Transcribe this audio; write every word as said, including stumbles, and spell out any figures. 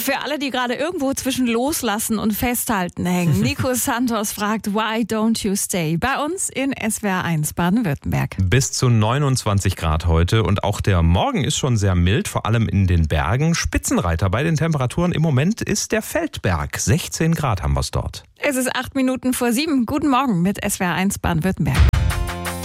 Für alle, die gerade irgendwo zwischen Loslassen und Festhalten hängen, Nico Santos fragt, why don't you stay? Bei uns in S W R eins Baden-Württemberg. Bis zu neunundzwanzig Grad heute und auch der Morgen ist schon sehr mild, vor allem in den Bergen. Spitzenreiter bei den Temperaturen im Moment ist der Feldberg. sechzehn Grad haben wir es dort. Es ist acht Minuten vor sieben. Guten Morgen mit S W R eins Baden-Württemberg.